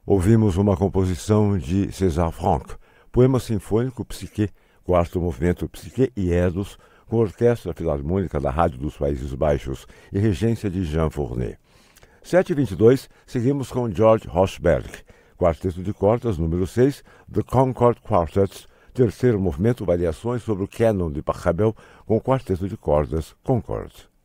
Ouvimos uma composição de César Franck, poema sinfônico Psique, quarto movimento Psique e Eros, com a Orquestra Filarmônica da Rádio dos Países Baixos e regência de Jean Fournet. 7h22, seguimos com George Hochberg, quarteto de cordas número 6, The Concord Quartets, terceiro movimento, variações sobre o Canon de Pachelbel com o quarteto de cordas Concord.